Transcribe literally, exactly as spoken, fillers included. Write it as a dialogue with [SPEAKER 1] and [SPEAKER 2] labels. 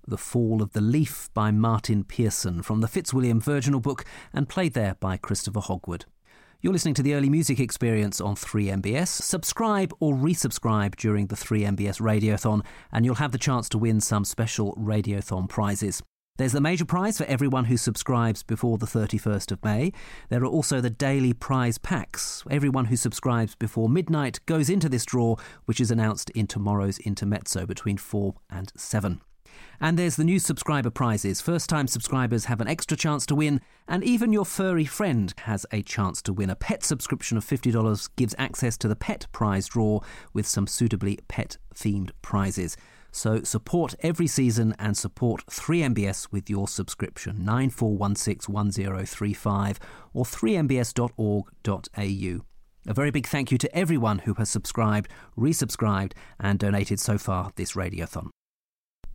[SPEAKER 1] The Fall of the Leaf by Martin Pearson from the Fitzwilliam Virginal book and played there by Christopher Hogwood. You're listening to the Early Music Experience on three M B S. Subscribe or resubscribe during the three M B S Radiothon and you'll have the chance to win some special Radiothon prizes. There's the major prize for everyone who subscribes before the thirty-first of May. There are also the daily prize packs. Everyone who subscribes before midnight goes into this draw, which is announced in tomorrow's Intermezzo between four and seven. And there's the new subscriber prizes. First-time subscribers have an extra chance to win, and even your furry friend has a chance to win. A pet subscription of fifty dollars gives access to the pet prize draw with some suitably pet-themed prizes. So support every season and support three M B S with your subscription. nine four one six one zero three five or three m b s dot org dot a u. A very big thank you to everyone who has subscribed, resubscribed and donated so far this Radiothon.